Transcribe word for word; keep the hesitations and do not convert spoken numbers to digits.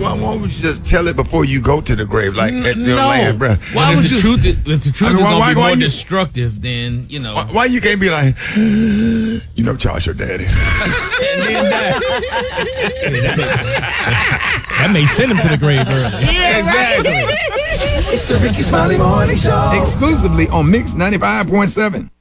why, why would you just tell it before you go to the grave, like at your no. land, bro? Why Well, would if the you? truth is, if the truth I mean, is why- gonna why- be why more you- destructive, then you know. Why, why you can't be like, you know, Charles, your daddy? And then that. That may send him to the grave early. Yeah, exactly. It's the Ricky Smiley Morning Show. Exclusively on Mix ninety-five point seven.